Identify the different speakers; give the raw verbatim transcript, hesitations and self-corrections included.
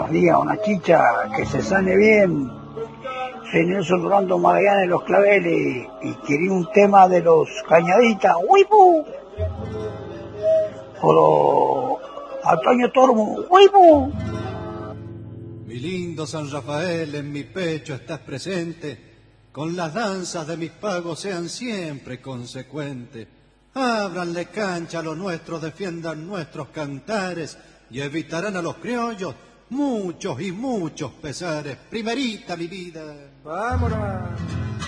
Speaker 1: María, una chicha que se sane bien. Soy Nelson Durando Magallanes, Los Claveles, y quería un tema de los Cañaditas, ¡Wipu! Por lo... Antonio Tormo, ¡Wipu!
Speaker 2: Mi lindo San Rafael, en mi pecho estás presente, con las danzas de mis pagos sean siempre consecuentes. Ábranle cancha a los nuestros, defiendan nuestros cantares y evitarán a los criollos muchos y muchos pesares. Primerita, mi vida.
Speaker 3: Vámonos.